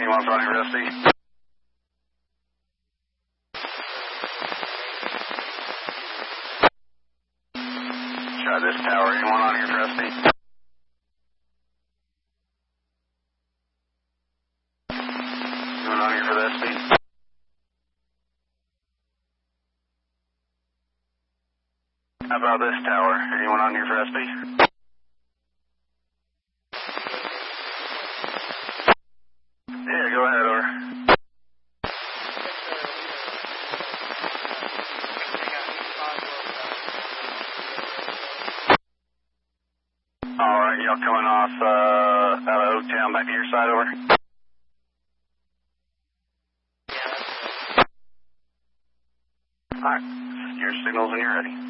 anyone on your Rusty? Try this tower. Anyone on your Rusty? Anyone on your Rusty? How about this tower? Anyone on your Rusty? Yeah, go ahead, over. Alright, y'all coming off out of Oaktown back to your side, over? Alright, your signals when you're ready.